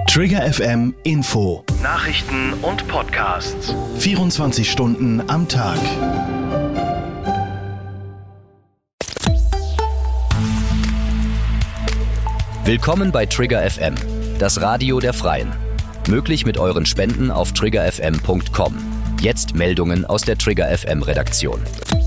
Trigger FM Info. Nachrichten und Podcasts. 24 Stunden am Tag. Willkommen bei Trigger FM, das Radio der Freien. Möglich mit euren Spenden auf triggerfm.com. Jetzt Meldungen aus der Trigger FM Redaktion.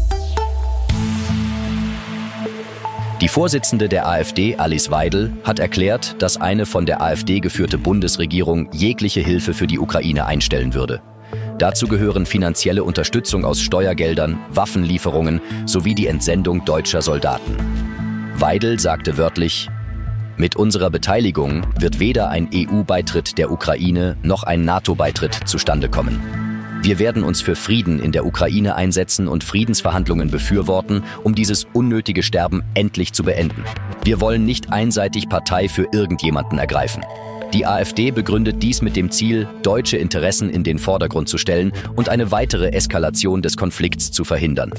Die Vorsitzende der AfD, Alice Weidel, hat erklärt, dass eine von der AfD geführte Bundesregierung jegliche Hilfe für die Ukraine einstellen würde. Dazu gehören finanzielle Unterstützung aus Steuergeldern, Waffenlieferungen sowie die Entsendung deutscher Soldaten. Weidel sagte wörtlich: Mit unserer Beteiligung wird weder ein EU-Beitritt der Ukraine noch ein NATO-Beitritt zustande kommen. Wir werden uns für Frieden in der Ukraine einsetzen und Friedensverhandlungen befürworten, um dieses unnötige Sterben endlich zu beenden. Wir wollen nicht einseitig Partei für irgendjemanden ergreifen. Die AfD begründet dies mit dem Ziel, deutsche Interessen in den Vordergrund zu stellen und eine weitere Eskalation des Konflikts zu verhindern.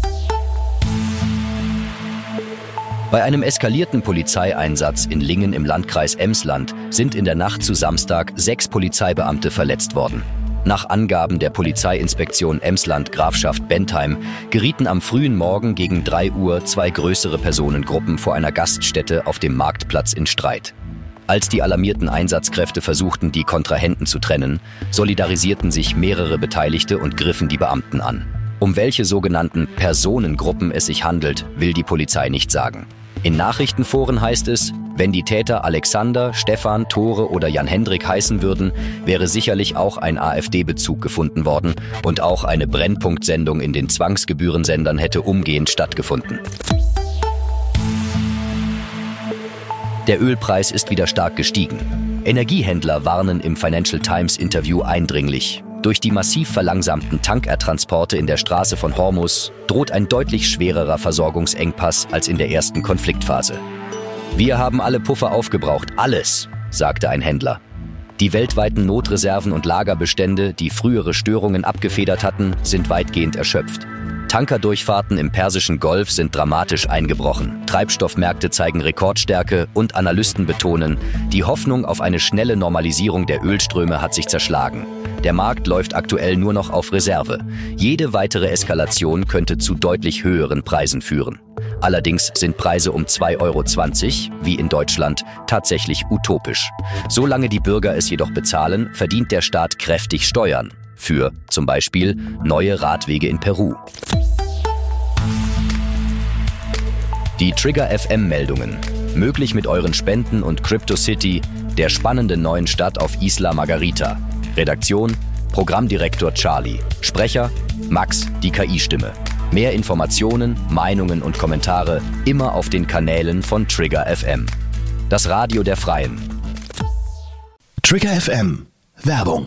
Bei einem eskalierten Polizeieinsatz in Lingen im Landkreis Emsland sind in der Nacht zu Samstag 6 Polizeibeamte verletzt worden. Nach Angaben der Polizeiinspektion Emsland Grafschaft Bentheim gerieten am frühen Morgen gegen 3 Uhr 2 größere Personengruppen vor einer Gaststätte auf dem Marktplatz in Streit. Als die alarmierten Einsatzkräfte versuchten, die Kontrahenten zu trennen, solidarisierten sich mehrere Beteiligte und griffen die Beamten an. Um welche sogenannten Personengruppen es sich handelt, will die Polizei nicht sagen. In Nachrichtenforen heißt es, wenn die Täter Alexander, Stefan, Tore oder Jan-Hendrik heißen würden, wäre sicherlich auch ein AfD-Bezug gefunden worden und auch eine Brennpunktsendung in den Zwangsgebührensendern hätte umgehend stattgefunden. Der Ölpreis ist wieder stark gestiegen. Energiehändler warnen im Financial Times-Interview eindringlich. Durch die massiv verlangsamten Tankertransporte in der Straße von Hormuz droht ein deutlich schwererer Versorgungsengpass als in der ersten Konfliktphase. Wir haben alle Puffer aufgebraucht, alles, sagte ein Händler. Die weltweiten Notreserven und Lagerbestände, die frühere Störungen abgefedert hatten, sind weitgehend erschöpft. Tankerdurchfahrten im Persischen Golf sind dramatisch eingebrochen. Treibstoffmärkte zeigen Rekordstärke und Analysten betonen, die Hoffnung auf eine schnelle Normalisierung der Ölströme hat sich zerschlagen. Der Markt läuft aktuell nur noch auf Reserve. Jede weitere Eskalation könnte zu deutlich höheren Preisen führen. Allerdings sind Preise um 2,20 € wie in Deutschland tatsächlich utopisch. Solange die Bürger es jedoch bezahlen, verdient der Staat kräftig Steuern. Für zum Beispiel neue Radwege in Peru. Die Trigger FM-Meldungen. Möglich mit euren Spenden und CryptoCity, der spannenden neuen Stadt auf Isla Margarita. Redaktion: Programmdirektor Charlie. Sprecher: Max, die KI-Stimme. Mehr Informationen, Meinungen und Kommentare immer auf den Kanälen von Trigger FM. Das Radio der Freien. Trigger FM. Werbung.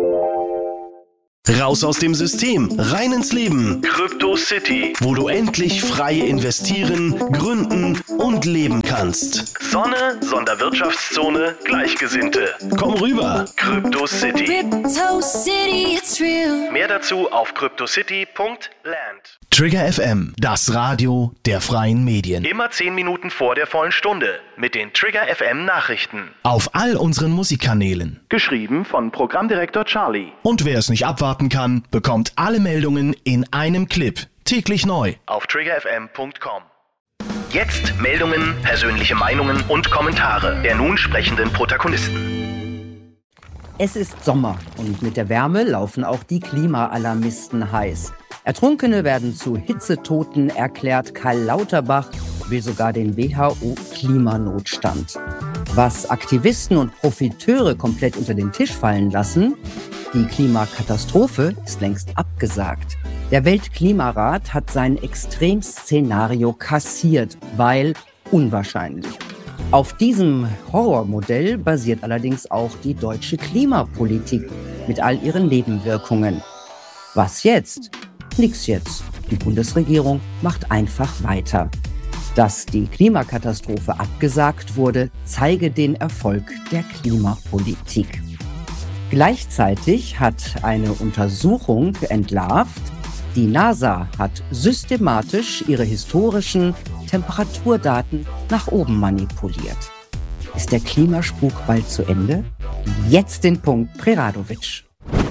Raus aus dem System, rein ins Leben. CryptoCity. Wo du endlich frei investieren, gründen und leben kannst. Sonne, Sonderwirtschaftszone, Gleichgesinnte. Komm rüber. CryptoCity. Crypto City, it's real. Mehr dazu auf cryptocity.land. Trigger FM, das Radio der freien Medien. Immer 10 Minuten vor der vollen Stunde mit den Trigger FM Nachrichten. Auf all unseren Musikkanälen. Geschrieben von Programmdirektor Charlie. Und wer es nicht abwarten kann, bekommt alle Meldungen in einem Clip. Täglich neu. Auf triggerfm.com. Jetzt Meldungen, persönliche Meinungen und Kommentare der nun sprechenden Protagonisten. Es ist Sommer und mit der Wärme laufen auch die Klimaalarmisten heiß. Ertrunkene werden zu Hitzetoten erklärt. Karl Lauterbach will sogar den WHO-Klimanotstand. Was Aktivisten und Profiteure komplett unter den Tisch fallen lassen, die Klimakatastrophe ist längst abgesagt. Der Weltklimarat hat sein Extremszenario kassiert, weil unwahrscheinlich. Auf diesem Horrormodell basiert allerdings auch die deutsche Klimapolitik mit all ihren Nebenwirkungen. Was jetzt? Nix jetzt. Die Bundesregierung macht einfach weiter. Dass die Klimakatastrophe abgesagt wurde, zeige den Erfolg der Klimapolitik. Gleichzeitig hat eine Untersuchung entlarvt, die NASA hat systematisch ihre historischen Temperaturdaten nach oben manipuliert. Ist der Klimaspuk bald zu Ende? Jetzt den Punkt Preradovic.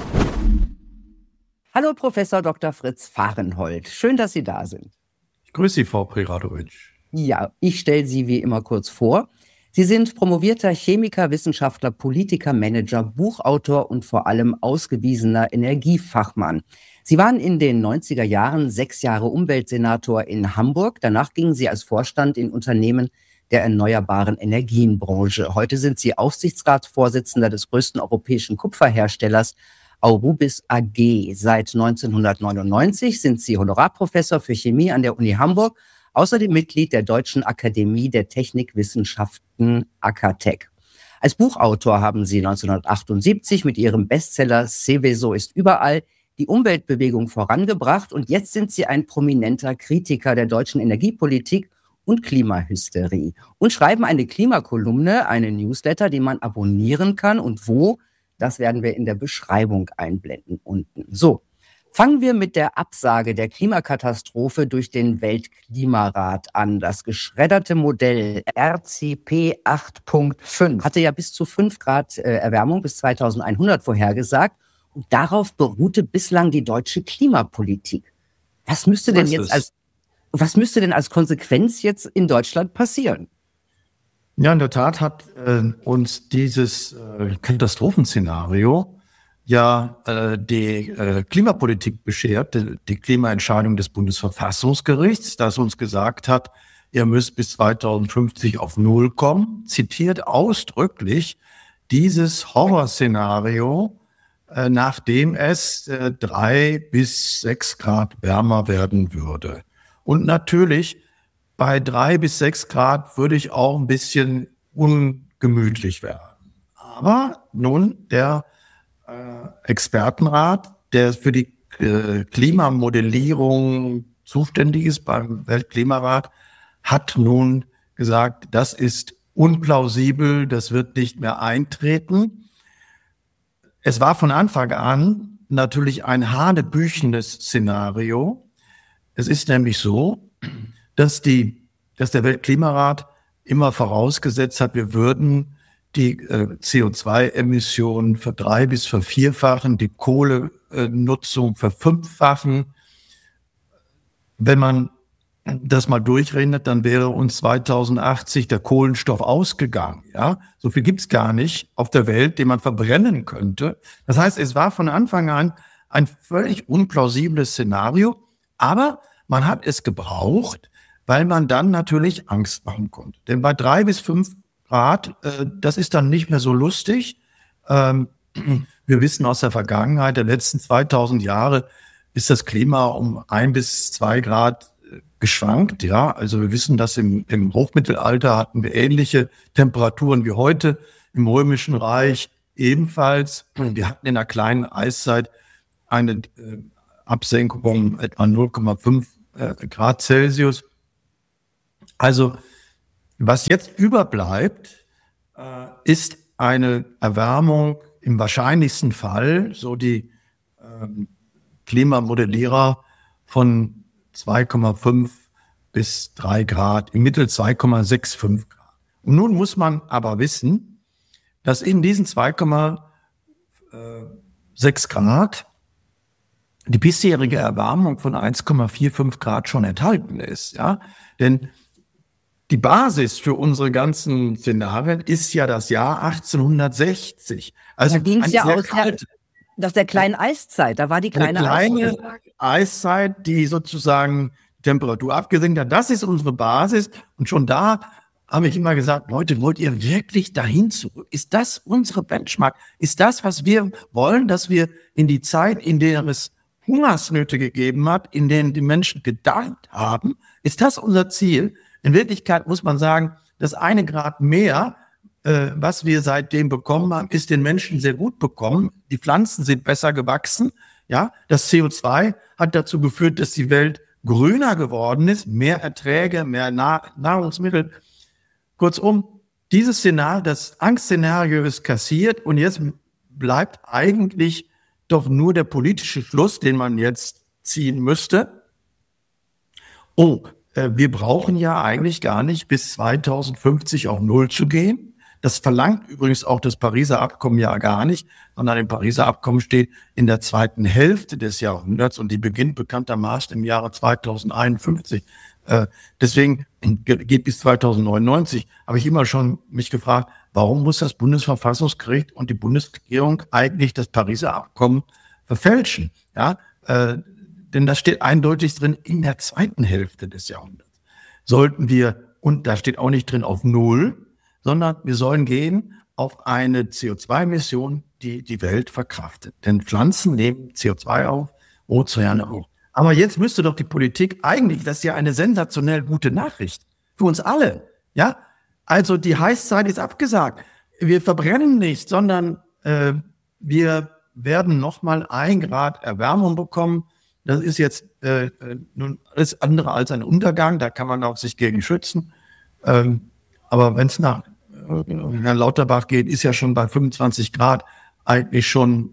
Hallo Professor Dr. Fritz Fahrenhold. Schön, dass Sie da sind. Ich grüße Sie, Frau Preradovic. Ja, ich stelle Sie wie immer kurz vor. Sie sind promovierter Chemiker, Wissenschaftler, Politiker, Manager, Buchautor und vor allem ausgewiesener Energiefachmann. Sie waren in den 90er Jahren 6 Jahre Umweltsenator in Hamburg. Danach gingen Sie als Vorstand in Unternehmen der erneuerbaren Energienbranche. Heute sind Sie Aufsichtsratsvorsitzender des größten europäischen Kupferherstellers Aurubis AG. Seit 1999 sind Sie Honorarprofessor für Chemie an der Uni Hamburg, außerdem Mitglied der Deutschen Akademie der Technikwissenschaften AKTech. Als Buchautor haben Sie 1978 mit Ihrem Bestseller Seveso ist überall die Umweltbewegung vorangebracht und jetzt sind Sie ein prominenter Kritiker der deutschen Energiepolitik und Klimahysterie und schreiben eine Klimakolumne, eine Newsletter, die man abonnieren kann und wo, das werden wir in der Beschreibung einblenden unten. So, fangen wir mit der Absage der Klimakatastrophe durch den Weltklimarat an. Das geschredderte Modell RCP 8.5 hatte ja bis zu 5 Grad Erwärmung bis 2100 vorhergesagt und darauf beruhte bislang die deutsche Klimapolitik. Was müsste denn als Konsequenz jetzt in Deutschland passieren? Ja, in der Tat hat uns dieses Katastrophenszenario die Klimapolitik beschert, die Klimaentscheidung des Bundesverfassungsgerichts, das uns gesagt hat, ihr müsst bis 2050 auf Null kommen, zitiert ausdrücklich dieses Horrorszenario, nachdem es 3 bis 6 Grad wärmer werden würde. Und natürlich, bei 3 bis 6 Grad würde ich auch ein bisschen ungemütlich werden. Aber nun, der Expertenrat, der für die Klimamodellierung zuständig ist beim Weltklimarat, hat nun gesagt, das ist unplausibel, das wird nicht mehr eintreten. Es war von Anfang an natürlich ein hanebüchenes Szenario. Es ist nämlich so, dass der Weltklimarat immer vorausgesetzt hat, wir würden die CO2-Emissionen ver-3- bis ver-4-fachen, die Kohlenutzung ver-5-fachen. Wenn man das mal durchrechnet, dann wäre uns 2080 der Kohlenstoff ausgegangen. Ja? So viel gibt's gar nicht auf der Welt, den man verbrennen könnte. Das heißt, es war von Anfang an ein völlig unplausibles Szenario, aber man hat es gebraucht, weil man dann natürlich Angst machen konnte. Denn bei 3 bis 5 Grad, das ist dann nicht mehr so lustig. Wir wissen aus der Vergangenheit, der letzten 2000 Jahre, ist das Klima um 1 bis 2 Grad geschwankt. Ja, also wir wissen, dass im Hochmittelalter hatten wir ähnliche Temperaturen wie heute, im Römischen Reich ebenfalls. Wir hatten in einer kleinen Eiszeit eine Absenkung um etwa 0,5 Grad Celsius. Also was jetzt überbleibt, ist eine Erwärmung im wahrscheinlichsten Fall, so die Klimamodellierer, von 2,5 bis 3 Grad, im Mittel 2,65 Grad. Und nun muss man aber wissen, dass in diesen 2,6 Grad die bisherige Erwärmung von 1,45 Grad schon enthalten ist. Ja? Denn die Basis für unsere ganzen Szenarien ist ja das Jahr 1860. Also da ging es ja aus der kleinen Eiszeit. Da war die kleine Eiszeit, die sozusagen Temperatur abgesenkt hat. Das ist unsere Basis. Und schon da habe ich immer gesagt, Leute, wollt ihr wirklich dahin zurück? Ist das unsere Benchmark? Ist das, was wir wollen, dass wir in die Zeit, in der es Hungersnöte gegeben hat, in denen die Menschen gedarrt haben, ist das unser Ziel? In Wirklichkeit muss man sagen, das 1 Grad mehr, was wir seitdem bekommen haben, ist den Menschen sehr gut bekommen. Die Pflanzen sind besser gewachsen. Ja, das CO2 hat dazu geführt, dass die Welt grüner geworden ist, mehr Erträge, mehr Nahrungsmittel. Kurzum, dieses Szenario, das Angstszenario ist kassiert und jetzt bleibt eigentlich doch nur der politische Schluss, den man jetzt ziehen müsste. Wir brauchen ja eigentlich gar nicht bis 2050 auf Null zu gehen. Das verlangt übrigens auch das Pariser Abkommen ja gar nicht, sondern im Pariser Abkommen steht in der zweiten Hälfte des Jahrhunderts und die beginnt bekanntermaßen im Jahre 2051. Deswegen geht bis 2099. Habe ich immer schon mich gefragt, warum muss das Bundesverfassungsgericht und die Bundesregierung eigentlich das Pariser Abkommen verfälschen? Ja, denn das steht eindeutig drin in der zweiten Hälfte des Jahrhunderts. Sollten wir, und da steht auch nicht drin auf Null, sondern wir sollen gehen auf eine CO2-Emission, die die Welt verkraftet. Denn Pflanzen nehmen CO2 auf, Ozeane auch. Aber jetzt müsste doch die Politik eigentlich, das ist ja eine sensationell gute Nachricht für uns alle, ja? Also die Heißzeit ist abgesagt. Wir verbrennen nicht, sondern wir werden nochmal 1 Grad Erwärmung bekommen. Das ist jetzt nun alles andere als ein Untergang, da kann man auch sich gegen schützen. Aber wenn es nach Herrn Lauterbach geht, ist ja schon bei 25 Grad eigentlich schon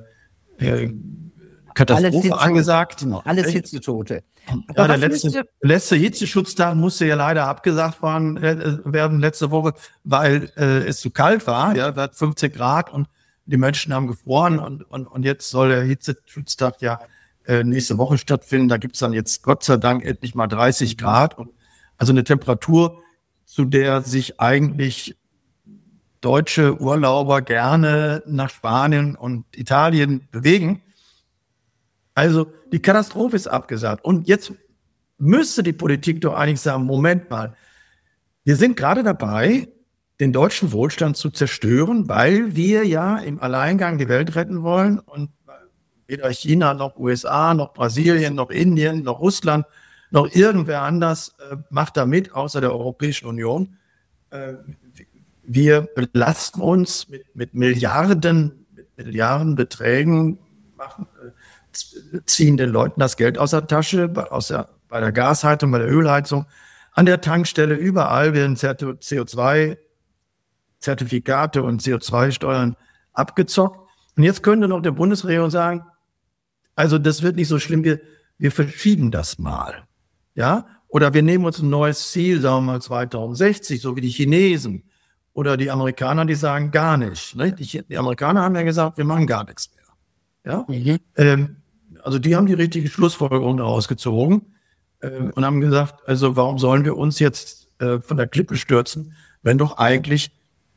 Katastrophe angesagt. Genau, alles Hitzetote. Ja, der letzte Hitzeschutztag musste ja leider abgesagt werden letzte Woche, weil es zu kalt war. Ja, es hat 15 Grad und die Menschen haben gefroren und jetzt soll der Hitzeschutztag ja nächste Woche stattfinden. Da gibt es dann jetzt Gott sei Dank endlich mal 30 Grad. Und also eine Temperatur, zu der sich eigentlich deutsche Urlauber gerne nach Spanien und Italien bewegen. Also die Katastrophe ist abgesagt. Und jetzt müsste die Politik doch eigentlich sagen, Moment mal, wir sind gerade dabei, den deutschen Wohlstand zu zerstören, weil wir ja im Alleingang die Welt retten wollen und weder China noch USA noch Brasilien noch Indien noch Russland noch irgendwer anders macht da mit, außer der Europäischen Union. Wir belasten uns mit Milliardenbeträgen, ziehen den Leuten das Geld aus der Tasche, bei der Gasheizung, bei der Ölheizung, an der Tankstelle, überall werden CO2-Zertifikate und CO2-Steuern abgezockt. Und jetzt könnte noch der Bundesregierung sagen, also das wird nicht so schlimm, wir verschieben das mal. Ja? Oder wir nehmen uns ein neues Ziel, sagen wir mal 2060, so wie die Chinesen oder die Amerikaner, die sagen gar nicht. Ne? Die Amerikaner haben ja gesagt, wir machen gar nichts mehr. Ja? Also die haben die richtige Schlussfolgerung daraus gezogen und haben gesagt, also warum sollen wir uns jetzt von der Klippe stürzen, wenn doch eigentlich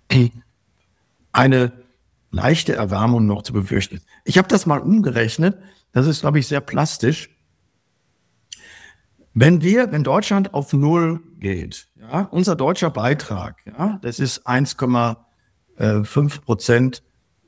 eine leichte Erwärmung noch zu befürchten ist. Ich habe das mal umgerechnet, das ist, glaube ich, sehr plastisch. Wenn Deutschland auf Null geht, ja, unser deutscher Beitrag, ja, das ist 1,5%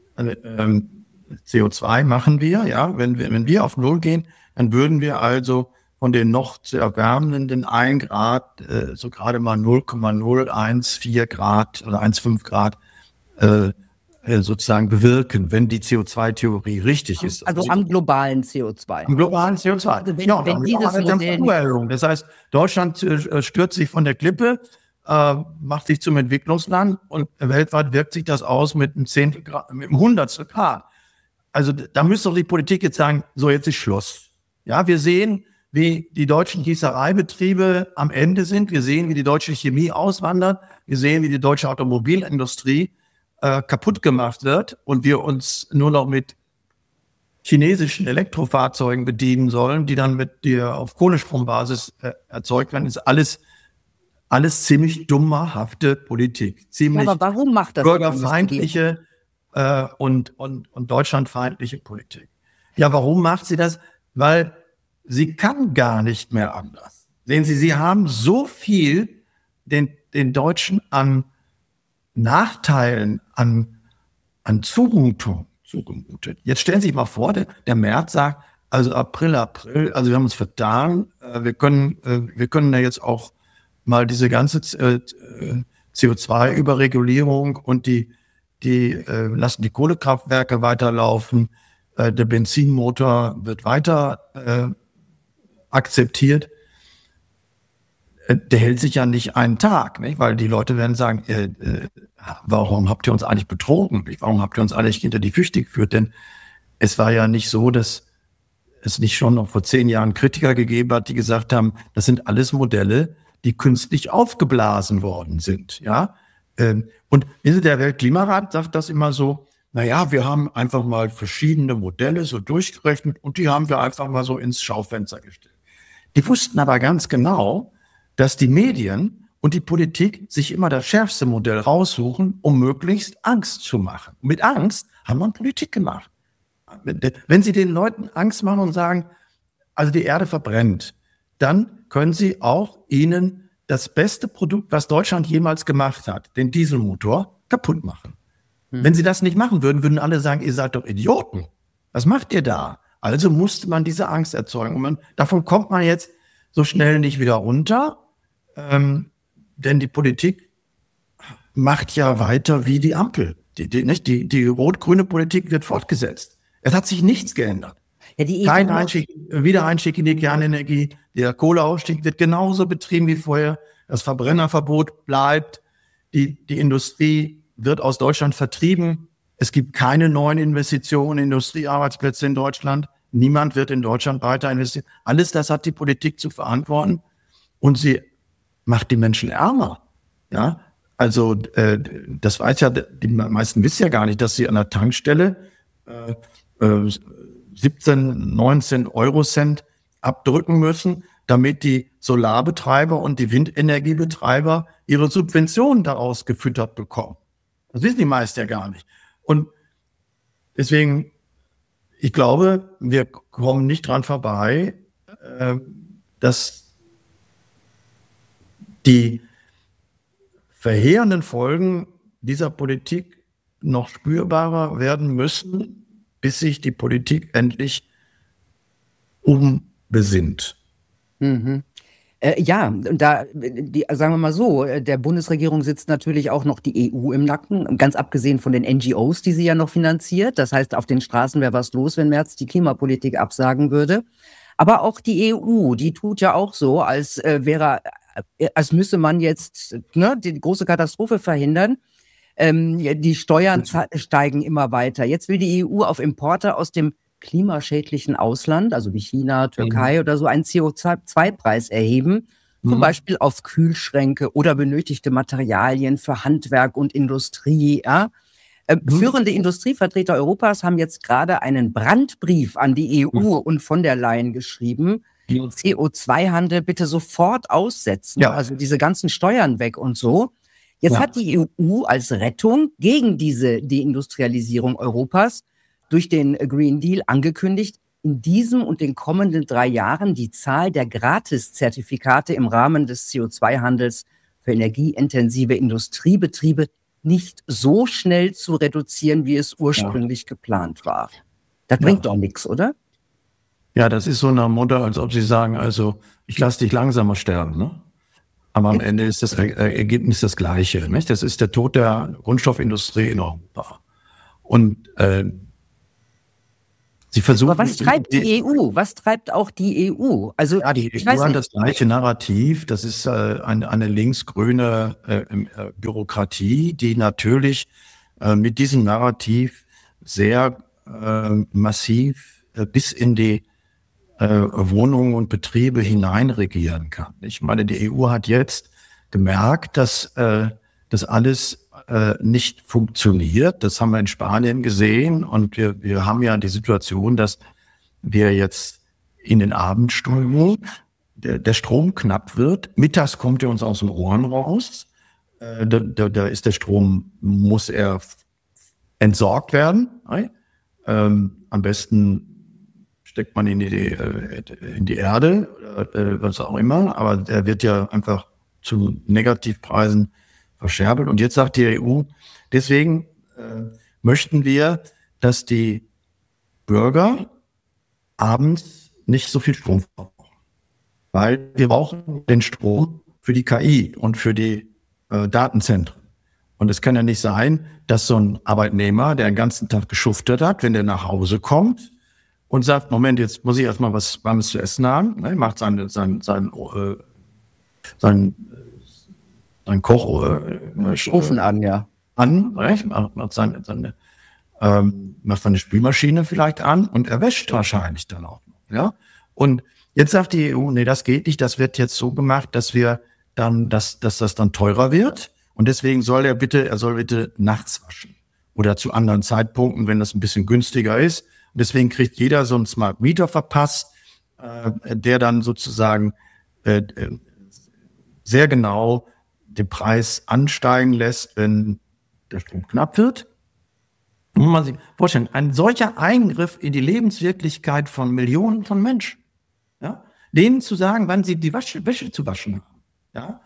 CO2 machen wir, ja, wenn wir auf Null gehen, dann würden wir also von den noch zu erwärmenden 1 Grad so gerade mal 0,014 Grad oder 1,5 Grad sozusagen bewirken, wenn die CO2-Theorie richtig ist. Also am globalen CO2. Am globalen CO2. Also wenn dieses Modell, das heißt, Deutschland stürzt sich von der Klippe, macht sich zum Entwicklungsland und weltweit wirkt sich das aus mit einem Hundertstel Grad. Also da müsste doch die Politik jetzt sagen, so jetzt ist Schluss. Ja, wir sehen, wie die deutschen Gießereibetriebe am Ende sind. Wir sehen, wie die deutsche Chemie auswandert. Wir sehen, wie die deutsche Automobilindustrie kaputt gemacht wird und wir uns nur noch mit chinesischen Elektrofahrzeugen bedienen sollen, die dann auf Kohlestrombasis erzeugt werden. Das ist alles ziemlich dummerhafte Politik. Ziemlich aber warum macht das bürgerfeindliche und deutschlandfeindliche Politik. Ja, warum macht sie das? Weil sie kann gar nicht mehr anders. Sehen Sie, sie haben so viel den Deutschen an Nachteilen, an Zumutung zugemutet. Jetzt stellen Sie sich mal vor, der Merz sagt, also April, also wir haben uns vertan, wir können da jetzt auch mal diese ganze CO2-Überregulierung und die lassen die Kohlekraftwerke weiterlaufen, der Benzinmotor wird weiter akzeptiert. Der hält sich ja nicht einen Tag, nicht? Weil die Leute werden sagen, warum habt ihr uns eigentlich betrogen? Warum habt ihr uns eigentlich hinter die Füße geführt? Denn es war ja nicht so, dass es nicht schon noch vor 10 Jahren Kritiker gegeben hat, die gesagt haben, das sind alles Modelle, die künstlich aufgeblasen worden sind. Ja, Und der Weltklimarat sagt das immer so, naja, wir haben einfach mal verschiedene Modelle so durchgerechnet und die haben wir einfach mal so ins Schaufenster gestellt. Die wussten aber ganz genau, dass die Medien und die Politik sich immer das schärfste Modell raussuchen, um möglichst Angst zu machen. Mit Angst haben wir Politik gemacht. Wenn Sie den Leuten Angst machen und sagen, also die Erde verbrennt, dann können Sie auch ihnen das beste Produkt, was Deutschland jemals gemacht hat, den Dieselmotor, kaputt machen. Wenn Sie das nicht machen würden, würden alle sagen, ihr seid doch Idioten. Was macht ihr da? Also musste man diese Angst erzeugen. Und davon kommt man jetzt so schnell nicht wieder runter, denn die Politik macht ja weiter wie die Ampel. Die rot-grüne Politik wird fortgesetzt. Es hat sich nichts geändert. Ja, kein Wiedereinstieg in die Kernenergie. Der Kohleausstieg wird genauso betrieben wie vorher. Das Verbrennerverbot bleibt. Die Industrie wird aus Deutschland vertrieben. Es gibt keine neuen Investitionen, Industriearbeitsplätze in Deutschland. Niemand wird in Deutschland weiter investieren. Alles das hat die Politik zu verantworten. Und sie macht die Menschen ärmer. Ja, also das weiß ja, die meisten wissen ja gar nicht, dass sie an der Tankstelle 17, 19 Eurocent abdrücken müssen, damit die Solarbetreiber und die Windenergiebetreiber ihre Subventionen daraus gefüttert bekommen. Das wissen die meisten ja gar nicht. Und deswegen, ich glaube, wir kommen nicht dran vorbei, dass die verheerenden Folgen dieser Politik noch spürbarer werden müssen, bis sich die Politik endlich umbesinnt. Mhm. Ja, und sagen wir mal so, der Bundesregierung sitzt natürlich auch noch die EU im Nacken, ganz abgesehen von den NGOs, die sie ja noch finanziert. Das heißt, auf den Straßen wäre was los, wenn Merz die Klimapolitik absagen würde. Aber auch die EU, die tut ja auch so, als müsse man jetzt die große Katastrophe verhindern. Die Steuern steigen immer weiter. Jetzt will die EU auf Importe aus dem klimaschädlichen Ausland, also wie China, Türkei oder so, einen CO2-Preis erheben, zum Beispiel auf Kühlschränke oder benötigte Materialien für Handwerk und Industrie. Ja? Führende Industrievertreter Europas haben jetzt gerade einen Brandbrief an die EU und von der Leyen geschrieben, CO2-Handel bitte sofort aussetzen, also diese ganzen Steuern weg und so. Jetzt hat die EU als Rettung gegen diese Deindustrialisierung Europas durch den Green Deal angekündigt, in diesem und den kommenden 3 Jahren die Zahl der Gratiszertifikate im Rahmen des CO2-Handels für energieintensive Industriebetriebe nicht so schnell zu reduzieren, wie es ursprünglich geplant war. Das bringt doch nichts, oder? Ja, das ist so eine Mutter, als ob sie sagen, also ich lasse dich langsamer sterben, ne? Aber am Ende ist das Ergebnis das Gleiche, nicht? Das ist der Tod der Grundstoffindustrie in Europa. Und sie versuchen. Aber was treibt die EU? Was treibt auch die EU? Also ja, die EU hat das gleiche Narrativ. Das ist eine linksgrüne Bürokratie, die natürlich mit diesem Narrativ sehr massiv bis in die Wohnungen und Betriebe hineinregieren kann. Ich meine, die EU hat jetzt gemerkt, dass das alles nicht funktioniert. Das haben wir in Spanien gesehen und wir haben ja die Situation, dass wir jetzt in den Abendstunden der Strom knapp wird. Mittags kommt er uns aus den Ohren raus. Da ist der Strom, muss er entsorgt werden. Am besten steckt man in die Erde, was auch immer, aber der wird ja einfach zu Negativpreisen verscherbelt. Und jetzt sagt die EU, deswegen möchten wir, dass die Bürger abends nicht so viel Strom verbrauchen. Weil wir brauchen den Strom für die KI und für die Datenzentren. Und es kann ja nicht sein, dass so ein Arbeitnehmer, der den ganzen Tag geschuftet hat, wenn der nach Hause kommt und sagt, Moment, jetzt muss ich erstmal was Warmes zu essen haben. Er macht seinen Ofen an, macht seine Spülmaschine vielleicht an und er wäscht wahrscheinlich dann auch noch. Ja? Und jetzt sagt die EU, nee, das geht nicht, das wird jetzt so gemacht, dass wir dann, dass das dann teurer wird. Und deswegen soll er bitte nachts waschen oder zu anderen Zeitpunkten, wenn das ein bisschen günstiger ist. Und deswegen kriegt jeder so einen Smart Meter verpasst, der dann sozusagen sehr genau den Preis ansteigen lässt, wenn der Strom knapp wird. Muss man sich vorstellen, ein solcher Eingriff in die Lebenswirklichkeit von Millionen von Menschen, ja, denen zu sagen, wann sie die Wäsche zu waschen haben. Ja.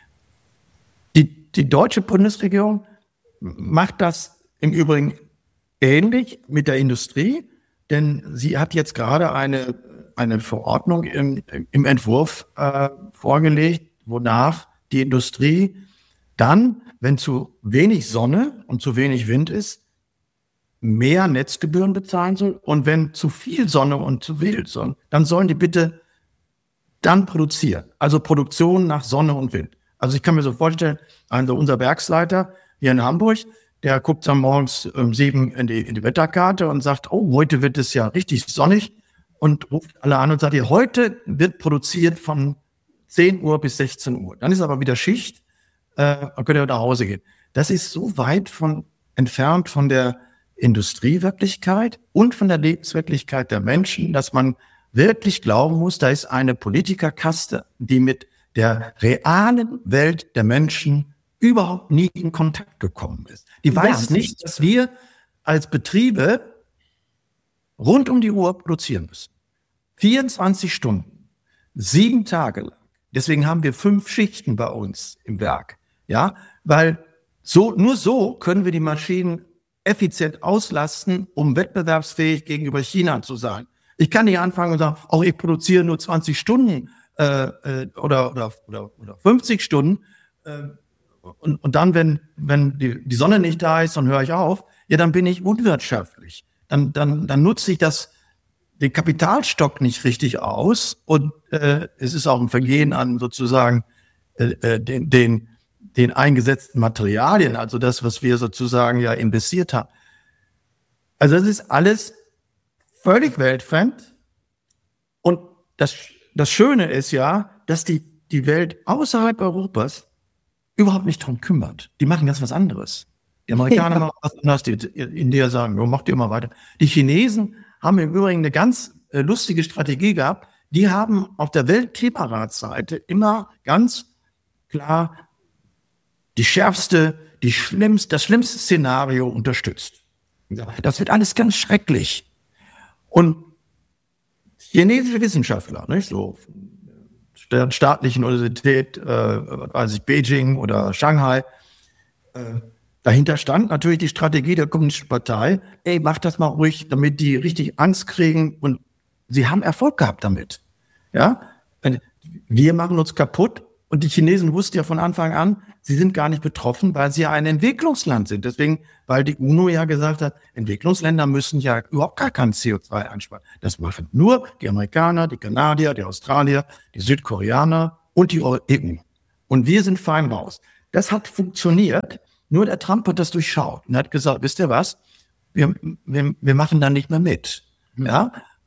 Die deutsche Bundesregierung macht das im Übrigen ähnlich mit der Industrie, denn sie hat jetzt gerade eine Verordnung im Entwurf vorgelegt, wonach die Industrie dann, wenn zu wenig Sonne und zu wenig Wind ist, mehr Netzgebühren bezahlen soll. Und wenn zu viel Sonne und zu wenig Sonne, dann sollen die bitte dann produzieren. Also Produktion nach Sonne und Wind. Also ich kann mir so vorstellen, also unser Werksleiter hier in Hamburg, der guckt dann morgens um 7 in die Wetterkarte und sagt, oh, heute wird es ja richtig sonnig, und ruft alle an und sagt, heute wird produziert von 10 Uhr bis 16 Uhr. Dann ist aber wieder Schicht, dann könnt ihr nach Hause gehen. Das ist so weit entfernt von der Industriewirklichkeit und von der Lebenswirklichkeit der Menschen, dass man wirklich glauben muss, da ist eine Politikerkaste, die mit der realen Welt der Menschen überhaupt nie in Kontakt gekommen ist. Die weiß nicht, dass wir als Betriebe rund um die Uhr produzieren müssen. 24 Stunden, 7 Tage lang. Deswegen haben wir 5 Schichten bei uns im Werk. Ja, weil nur so können wir die Maschinen effizient auslasten, um wettbewerbsfähig gegenüber China zu sein. Ich kann nicht anfangen und sagen, auch ich produziere nur 20 Stunden oder 50 Stunden und dann, wenn die Sonne nicht da ist, dann höre ich auf, ja, dann bin ich unwirtschaftlich. Dann nutze ich den Kapitalstock nicht richtig aus und es ist auch ein Vergehen an sozusagen den eingesetzten Materialien, also das, was wir sozusagen ja investiert haben. Also das ist alles völlig weltfremd. Und das Schöne ist ja, dass die Welt außerhalb Europas überhaupt nicht drum kümmert. Die machen ganz was anderes. Die Amerikaner machen was anderes, die Indier sagen, macht ihr immer weiter. Die Chinesen haben im Übrigen eine ganz lustige Strategie gehabt. Die haben auf der Weltklimaratsseite immer ganz klar das schlimmste Szenario unterstützt. Das wird alles ganz schrecklich. Und chinesische Wissenschaftler, nicht so der staatlichen Universität, Beijing oder Shanghai, dahinter stand natürlich die Strategie der Kommunistischen Partei, macht das mal ruhig, damit die richtig Angst kriegen, und sie haben Erfolg gehabt damit. Ja? Wir machen uns kaputt, und die Chinesen wussten ja von Anfang an, sie sind gar nicht betroffen, weil sie ja ein Entwicklungsland sind. Deswegen, weil die UNO ja gesagt hat, Entwicklungsländer müssen ja überhaupt gar kein CO2 einsparen. Das machen nur die Amerikaner, die Kanadier, die Australier, die Südkoreaner und die EU. Und wir sind fein raus. Das hat funktioniert, nur der Trump hat das durchschaut und hat gesagt, wisst ihr was, wir machen da nicht mehr mit. Ja?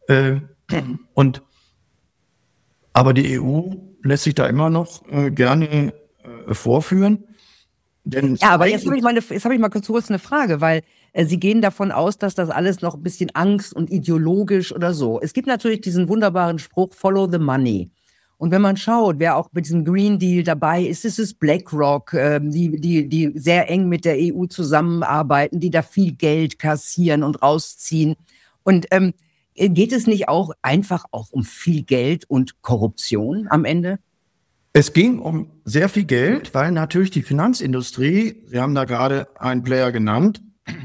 Aber die EU lässt sich da immer noch gerne vorführen. Denn ja, aber jetzt habe ich mal kurz eine Frage, weil Sie gehen davon aus, dass das alles noch ein bisschen Angst und ideologisch oder so. Es gibt natürlich diesen wunderbaren Spruch, follow the money. Und wenn man schaut, wer auch mit diesem Green Deal dabei ist, ist es BlackRock, die sehr eng mit der EU zusammenarbeiten, die da viel Geld kassieren und rausziehen. Und geht es nicht auch einfach um viel Geld und Korruption am Ende? Es ging um sehr viel Geld, weil natürlich die Finanzindustrie, Sie haben da gerade einen Player genannt,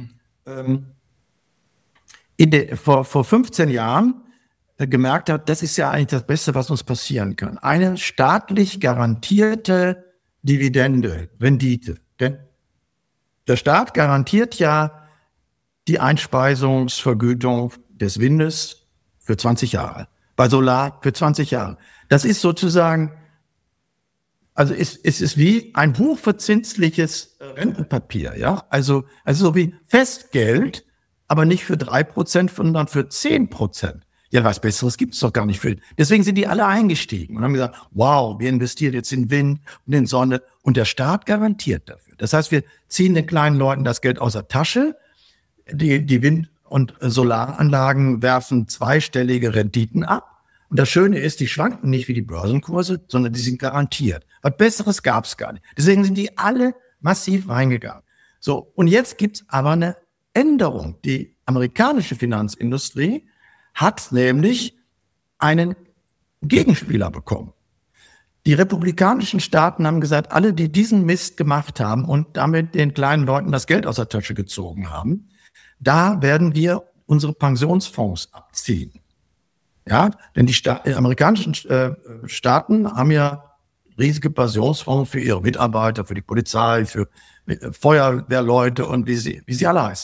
vor 15 Jahren gemerkt hat, das ist ja eigentlich das Beste, was uns passieren kann. Eine staatlich garantierte Dividende, Rendite. Denn der Staat garantiert ja die Einspeisungsvergütung des Windes für 20 Jahre. Bei Solar für 20 Jahre. Das ist sozusagen, also es ist wie ein hochverzinsliches Rentenpapier, ja. Also so wie Festgeld, aber nicht für 3%, sondern für 10%. Ja, was Besseres gibt es doch gar nicht für. Deswegen sind die alle eingestiegen und haben gesagt, wow, wir investieren jetzt in Wind und in Sonne, und der Staat garantiert dafür. Das heißt, wir ziehen den kleinen Leuten das Geld aus der Tasche. Die Wind- und Solaranlagen werfen zweistellige Renditen ab. Und das Schöne ist, die schwanken nicht wie die Börsenkurse, sondern die sind garantiert. Was Besseres gab es gar nicht. Deswegen sind die alle massiv reingegangen. So, und jetzt gibt's aber eine Änderung. Die amerikanische Finanzindustrie hat nämlich einen Gegenspieler bekommen. Die republikanischen Staaten haben gesagt, alle, die diesen Mist gemacht haben und damit den kleinen Leuten das Geld aus der Tasche gezogen haben, da werden wir unsere Pensionsfonds abziehen. Ja, denn die amerikanischen Staaten haben ja riesige Pensionsfonds für ihre Mitarbeiter, für die Polizei, für Feuerwehrleute und wie sie alle heißen.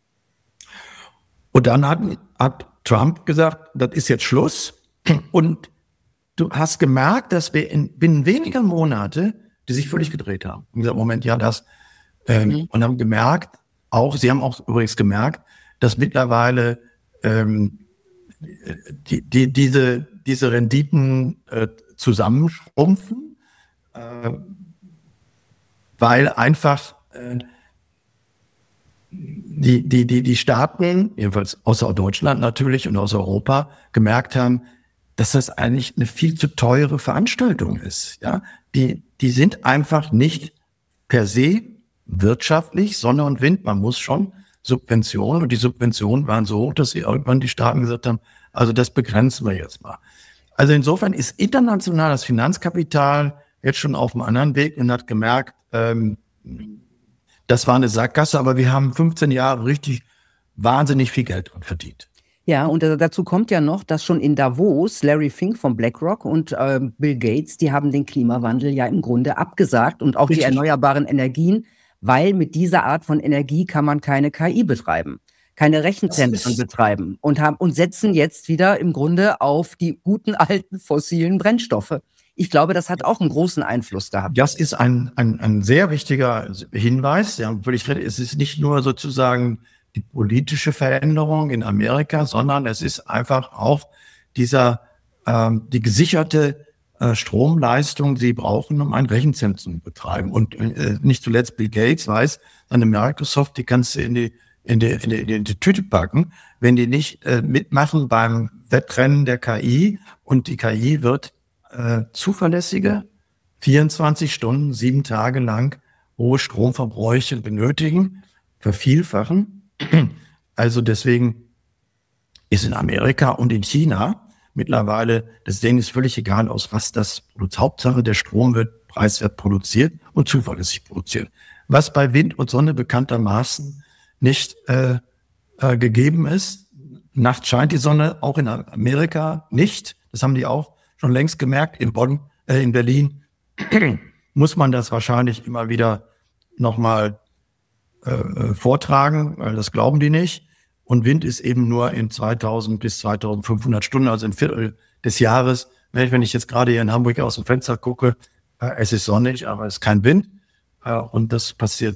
Und dann hat Trump gesagt, das ist jetzt Schluss. Und du hast gemerkt, dass wir binnen weniger Monate, die sich völlig gedreht haben. Und gesagt, Moment, ja, das. Und haben gemerkt, sie haben auch übrigens gemerkt, dass mittlerweile diese Renditen zusammenschrumpfen, weil einfach die Staaten, jedenfalls außer Deutschland natürlich und aus Europa, gemerkt haben, dass das eigentlich eine viel zu teure Veranstaltung ist. Ja, die sind einfach nicht per se wirtschaftlich, Sonne und Wind. Man muss schon Subventionen, und die Subventionen waren so hoch, dass irgendwann die Staaten gesagt haben, also das begrenzen wir jetzt mal. Also insofern ist international das Finanzkapital jetzt schon auf einem anderen Weg und hat gemerkt, das war eine Sackgasse, aber wir haben 15 Jahre richtig wahnsinnig viel Geld dran verdient. Ja, und dazu kommt ja noch, dass schon in Davos Larry Fink von BlackRock und Bill Gates, die haben den Klimawandel ja im Grunde abgesagt und auch die erneuerbaren Energien, weil mit dieser Art von Energie kann man keine KI betreiben, keine Rechenzentren betreiben und setzen jetzt wieder im Grunde auf die guten alten fossilen Brennstoffe. Ich glaube, das hat auch einen großen Einfluss gehabt. Das ist ein sehr wichtiger Hinweis. Ja, völlig recht. Es ist nicht nur sozusagen die politische Veränderung in Amerika, sondern es ist einfach auch die gesicherte Stromleistung, die sie brauchen, um ein Rechenzentrum zu betreiben. Und nicht zuletzt Bill Gates weiß, seine Microsoft, die kannst du in die Tüte packen, wenn die nicht mitmachen beim Wettrennen der KI. Und die KI wird zuverlässige 24 Stunden, 7 Tage lang hohe Stromverbräuche benötigen, vervielfachen. Also deswegen ist in Amerika und in China mittlerweile, denen ist völlig egal, aus was das produziert. Hauptsache, der Strom wird preiswert produziert und zuverlässig produziert. Was bei Wind und Sonne bekanntermaßen nicht gegeben ist. Nachts scheint die Sonne, auch in Amerika nicht. Das haben die auch schon längst gemerkt. In Berlin muss man das wahrscheinlich immer wieder nochmal vortragen, weil das glauben die nicht. Und Wind ist eben nur in 2000 bis 2500 Stunden, also ein Viertel des Jahres. Wenn ich jetzt gerade hier in Hamburg aus dem Fenster gucke, es ist sonnig, aber es ist kein Wind. Und das passiert